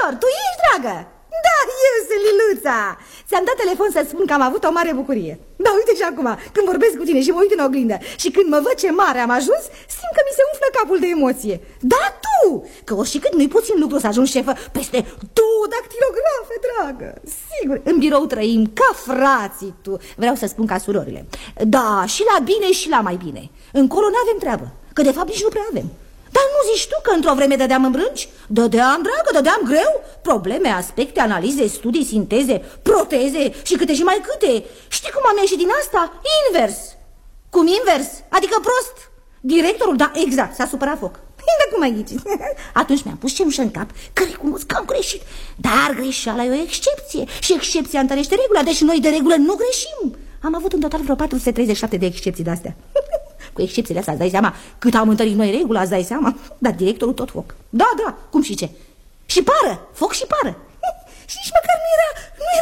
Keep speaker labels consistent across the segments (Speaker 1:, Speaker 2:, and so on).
Speaker 1: Bonjour, tu ești, dragă? Da, eu sunt Liluța. Ți-am dat telefon să spun că am avut o mare bucurie. Da, uite și acum, când vorbesc cu tine și mă uit în oglindă și când mă văd ce mare am ajuns, simt că mi se umflă capul de emoție. Da, tu! Că oricât nu-i puțin lucru să ajungi șefă peste 2 dactilografe, dragă. Sigur, în birou trăim ca frații, tu. Vreau să spun ca surorile. Da, și la bine și la mai bine. Încolo n-avem treabă, că de fapt nici nu prea avem. Dar nu zici tu că într-o vreme dădeam în brânci? Dădeam, dragă, dădeam greu. Probleme, aspecte, analize, studii, sinteze, proteze și câte și mai câte. Știi cum am ieșit din asta? Invers. Cum invers? Adică prost. Directorul, da, exact, s-a supărat foc. Dar cum ai ghicit? Atunci mi-am pus cenușă în cap că recunosc că am greșit. Dar greșeala e o excepție și excepția întărește regula, deci noi de regulă nu greșim. Am avut în total vreo 437 de excepții de-astea. Cu excepțiile astea, îți dai seama cât am întărit noi regula, îți dai seama? Dar directorul tot foc. Da, da, cum și ce? Și pară, foc și pară. Și nici măcar nu era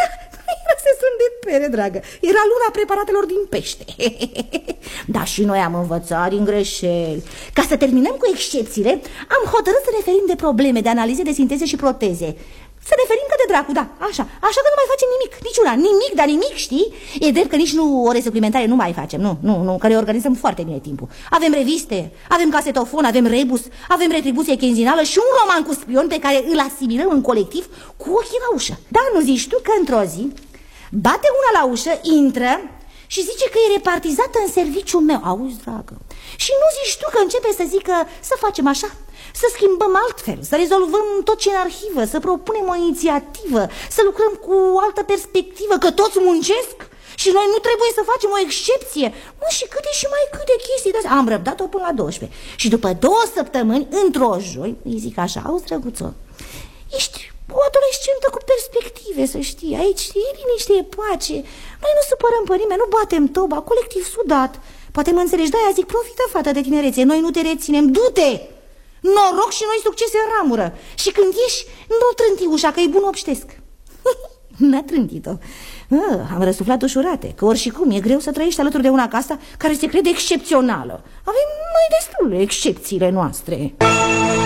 Speaker 1: sezon de pere, dragă. Era luna preparatelor din pește. Dar și noi am învățat din greșeli. Ca să terminăm cu excepțiile, am hotărât să ne ferim de probleme, de analize, de sinteze și proteze. Să ne ferim că de dracu, da, așa că nu mai facem nimic, niciuna, nimic, dar nimic, știi? E drept că nici nu ore suplimentare nu mai facem, nu, că reorganizăm foarte bine timpul. Avem reviste, avem casetofon, avem rebus, avem retribuție chenzinală și un roman cu spion pe care îl asimilăm în colectiv cu ochii la ușă. Dar nu zici tu că într-o zi bate una la ușă, intră și zice că e repartizată în serviciul meu. Auzi, dragă? Și nu zici tu că începe să zică să facem așa, să schimbăm altfel, să rezolvăm tot ce în arhivă, să propunem o inițiativă, să lucrăm cu o altă perspectivă, că toți muncesc și noi nu trebuie să facem o excepție. Mă, și câte și mai câte chestii de-astea. Am răbdat-o până la 12. Și după 2 săptămâni, într-o joi, îi zic așa: auzi, drăguțo, ești o adolescentă cu perspective, să știi. Aici e liniște, e pace. Noi nu supărăm pe nimeni, nu batem toba, colectiv sudat. Poate mă înțelegi, de-aia zic, profită, fată de tinerețe. Noi nu te reținem, du-te! Noroc și noi succese în ramură. Și când ieși, nu trânti ușa, că e bun obștesc. N-a trântit-o. Am răsuflat ușurate, că oricum e greu să trăiești alături de una ca asta care se crede excepțională. Avem mai destul excepțiile noastre.